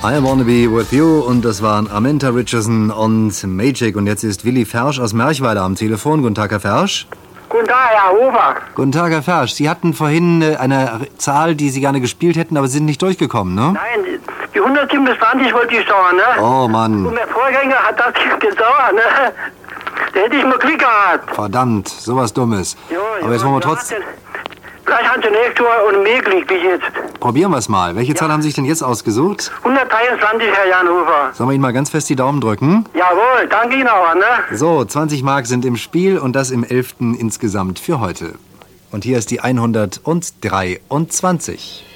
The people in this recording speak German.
I Wanna Be With You und das waren Aminta Richardson und Magic. Und jetzt ist Willi Fersch aus Merchweiler am Telefon. Guten Tag, Herr Fersch. Guten Tag, Herr Hofer. Guten Tag, Herr Fersch. Sie hatten vorhin eine Zahl, die Sie gerne gespielt hätten, aber Sie sind nicht durchgekommen, ne? Nein, die 127 wollte ich sagen, ne? Oh, Mann. Und mein Vorgänger hat das gesagt, ne? Da hätte ich mal Glück gehabt. Verdammt, sowas Dummes. Ja, aber jetzt wollen wir trotzdem... Vielleicht haben Sie nächstes Jahr und mehr Glück bis jetzt. Probieren wir es mal. Welche Zahl haben Sie sich denn jetzt ausgesucht? 123, Herr Jan Hofer. Sollen wir Ihnen mal ganz fest die Daumen drücken? Jawohl, danke Ihnen auch, ne? So, 20 Mark sind im Spiel und das im 11. insgesamt für heute. Und hier ist die 123.